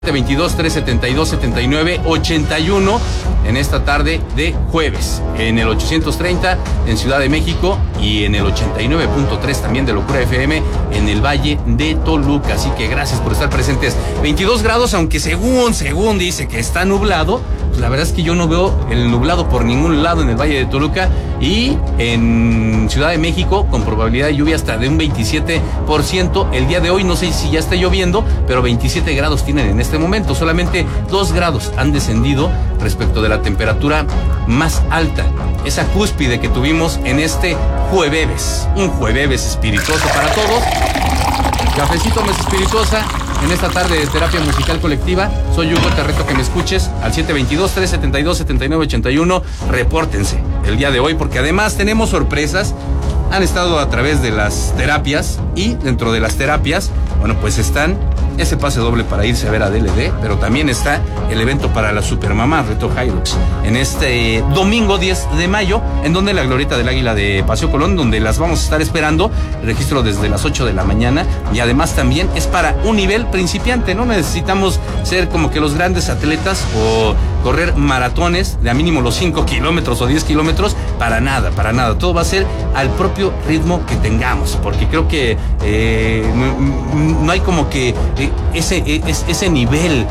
22-372-79-81 en esta tarde de jueves, en el 830 en Ciudad de México y en el 89.3 también de Locura FM en el Valle de Toluca. Así que gracias por estar presentes. 22 grados, aunque según dice que está nublado, pues la verdad es que yo no veo el nublado por ningún lado en el Valle de Toluca, y en Ciudad de México con probabilidad de lluvia hasta de un 27%. El día de hoy no sé si ya está lloviendo, pero 27 grados tienen en este momento. Solamente 2 grados han descendido respecto de la temperatura más alta, esa cúspide que tuvimos en este jueves. Un jueves espirituoso para todos. Cafecito Mesa Espirituosa en esta tarde de terapia musical colectiva. Soy Hugo, te reto que me escuches al 722-372-7981. Repórtense el día de hoy, porque además tenemos sorpresas. Han estado a través de las terapias, y dentro de las terapias, bueno, pues están ese pase doble para irse a ver a DLD, pero también está el evento para la Supermamá, Reto Hilux, en este domingo 10 de mayo, en donde la Glorieta del Águila de Paseo Colón, donde las vamos a estar esperando, registro desde las 8 de la mañana, y además también es para un nivel principiante. No necesitamos ser como que los grandes atletas o correr maratones de a mínimo los 5 kilómetros o 10 kilómetros, para nada, todo va a ser al propio ritmo que tengamos, porque creo que no hay como que ese nivel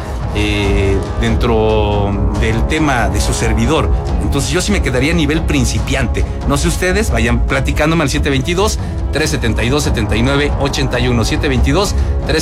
dentro del tema de su servidor. Entonces yo sí me quedaría a nivel principiante. No sé ustedes, vayan platicándome al 722-372-7981,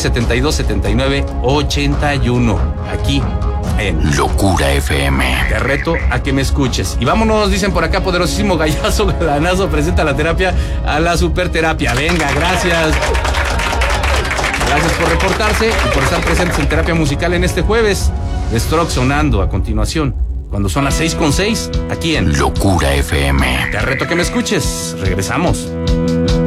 722-372-7981, aquí en Locura FM. Te reto a que me escuches. Y vámonos, dicen por acá, poderosísimo Gallazo Galanazo presenta la terapia a la superterapia. Venga, gracias. Gracias por reportarse y por estar presentes en terapia musical en este jueves. The Strokes sonando a continuación, cuando son las 6:06, aquí en Locura FM. Te reto a que me escuches. Regresamos.